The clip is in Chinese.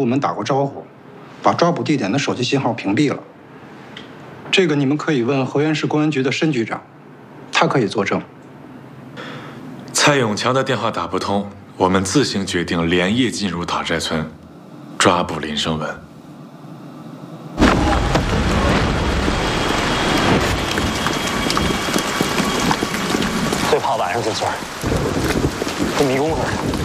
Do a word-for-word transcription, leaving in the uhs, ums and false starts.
部门打过招呼，把抓捕地点的手机信号屏蔽了。这个你们可以问河源市公安局的申局长，他可以作证。 蔡永强的电话打不通，我们自行决定连夜进入讨债村，抓捕林胜文。 最怕晚上进村，跟迷宫似的。